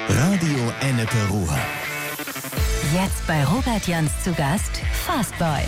Radio Ennepe Ruhr. Jetzt bei Robert Jans zu Gast, Fastboy.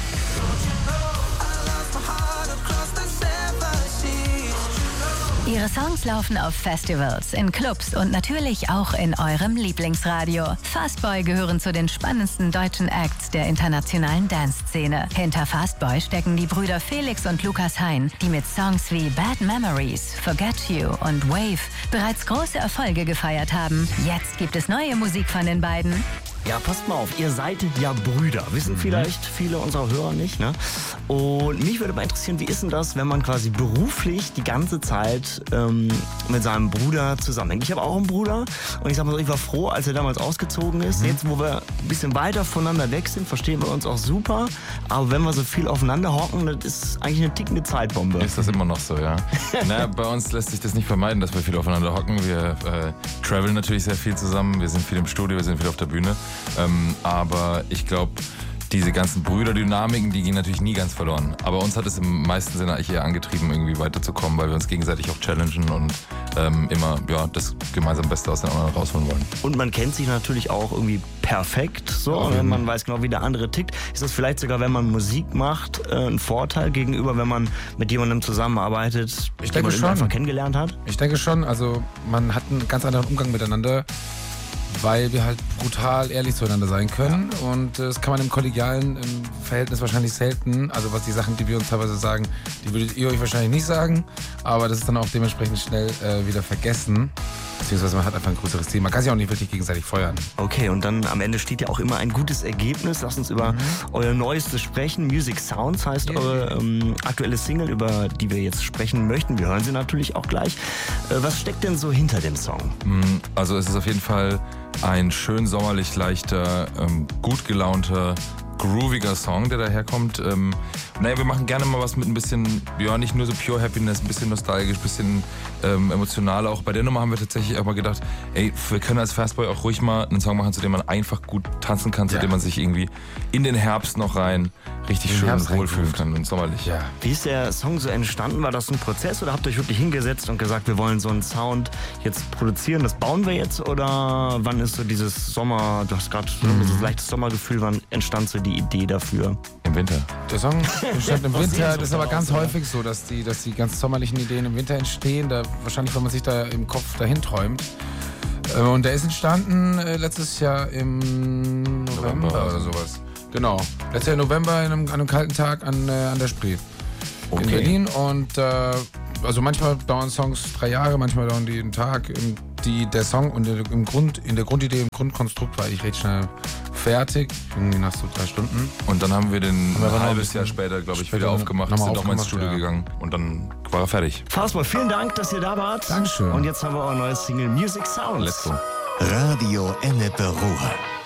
Ihre Songs laufen auf Festivals, in Clubs und natürlich auch in eurem Lieblingsradio. Fastboy gehören zu den spannendsten deutschen Acts der internationalen Dance-Szene. Hinter Fastboy stecken die Brüder Felix und Lukas Hein, die mit Songs wie Bad Memories, Forget You und Wave bereits große Erfolge gefeiert haben. Jetzt gibt es neue Musik von den beiden. Ja, passt mal auf, ihr seid ja Brüder. Wissen vielleicht viele unserer Hörer nicht, ne? Und mich würde mal interessieren, wie ist denn das, wenn man quasi beruflich die ganze Zeit mit seinem Bruder zusammenhängt? Ich habe auch einen Bruder und ich sag mal so, ich war froh, als er damals ausgezogen ist. Jetzt, wo wir ein bisschen weiter voneinander weg sind, verstehen wir uns auch super. Aber wenn wir so viel aufeinander hocken, das ist eigentlich eine tickende Zeitbombe. Ist das immer noch so, ja? Na, bei uns lässt sich das nicht vermeiden, dass wir viel aufeinander hocken. Wir traveln natürlich sehr viel zusammen, wir sind viel im Studio, wir sind viel auf der Bühne. Aber ich glaube, diese ganzen Brüderdynamiken, die gehen natürlich nie ganz verloren. Aber uns hat es im meisten Sinne eigentlich eher angetrieben, irgendwie weiterzukommen, weil wir uns gegenseitig auch challengen und immer das gemeinsam Beste aus den anderen rausholen wollen. Und man kennt sich natürlich auch irgendwie perfekt, so, wenn man weiß genau, wie der andere tickt. Ist das vielleicht sogar, wenn man Musik macht, ein Vorteil gegenüber, wenn man mit jemandem zusammenarbeitet, den man einfach kennengelernt hat? Ich denke schon, also man hat einen ganz anderen Umgang miteinander, weil wir halt brutal ehrlich zueinander sein können. Ja. Und das kann man im kollegialen Verhältnis wahrscheinlich selten. Also was die Sachen, die wir uns teilweise sagen, die würdet ihr euch wahrscheinlich nicht sagen. Aber das ist dann auch dementsprechend schnell wieder vergessen. Beziehungsweise man hat einfach ein größeres Ziel. Man kann sich auch nicht wirklich gegenseitig feuern. Okay, und dann am Ende steht ja auch immer ein gutes Ergebnis. Lasst uns über euer Neuestes sprechen. Music Sounds heißt eure aktuelle Single, über die wir jetzt sprechen möchten. Wir hören sie natürlich auch gleich. Was steckt denn so hinter dem Song? Also es ist auf jeden Fall ein schön sommerlich leichter, gut gelaunter, grooviger Song, der daherkommt. Wir machen gerne mal was mit ein bisschen, nicht nur so pure Happiness, ein bisschen nostalgisch, ein bisschen emotional auch. Bei der Nummer haben wir tatsächlich auch mal gedacht, wir können als Fastboy auch ruhig mal einen Song machen, zu dem man einfach gut tanzen kann, zu dem man sich irgendwie in den Herbst noch rein richtig schön wohlfühlen kann und sommerlich. Ja. Wie ist der Song so entstanden? War das ein Prozess oder habt ihr euch wirklich hingesetzt und gesagt, wir wollen so einen Sound jetzt produzieren, das bauen wir jetzt? Oder wann ist so dieses Sommer, du hast gerade dieses leichtes Sommergefühl, wann entstand so die Idee dafür? Im Winter. Der Song entstand im Winter, das ist aber ganz häufig so, dass die ganz sommerlichen Ideen im Winter entstehen, wahrscheinlich, weil man sich da im Kopf dahin träumt. Und der ist entstanden letztes Jahr im November oder sowas. Genau, letztes Jahr im November an einem kalten Tag an der Spree in Berlin. Und also manchmal dauern Songs 3 Jahre, manchmal dauern die einen Tag. Der Song und in der Grundidee, im Grundkonstrukt war ich recht schnell fertig, irgendwie nach so 3 Stunden. Und dann haben wir den ein halbes Jahr später, glaube ich, wieder aufgemacht, sind nochmal ins Studio gegangen und dann war er fertig. Fastboy, vielen Dank, dass ihr da wart. Dankeschön. Und jetzt haben wir euer neues Single Music Sounds. Let's go. Radio Ennepe Ruhr.